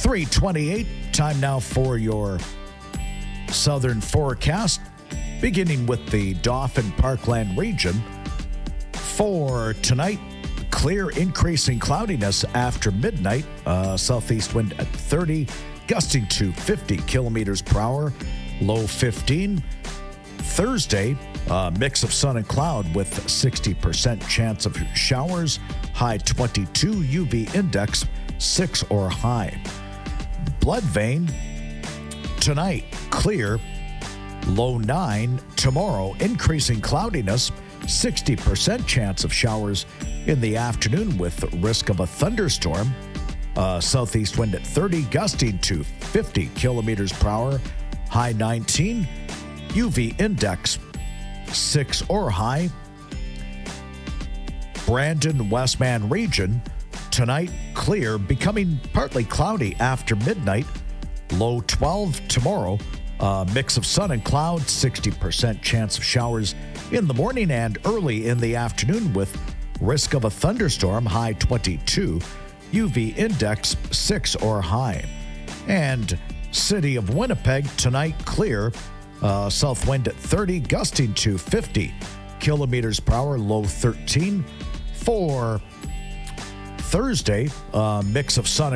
3:28. Time now for your southern forecast, beginning with the Dauphin Parkland region. For tonight, clear, increasing cloudiness after midnight. Southeast wind at 30, gusting to 50 kilometers per hour, low 15. Thursday, mix of sun and cloud with 60% chance of showers, high 22, UV index 6 or high. Blood vein, tonight, clear, low 9. Tomorrow, increasing cloudiness, 60% chance of showers in the afternoon with risk of a thunderstorm. Southeast wind at 30, gusting to 50 kilometers per hour, high 19. UV index 6 or high. Brandon, Westman region, tonight clear, becoming partly cloudy after midnight, low 12. Tomorrow, mix of sun and cloud, 60% chance of showers in the morning and early in the afternoon with risk of a thunderstorm, high 22. UV index 6 or high. And city of Winnipeg, tonight clear, south wind at 30, gusting to 50 kilometers per hour, low 13. For Thursday, mix of sun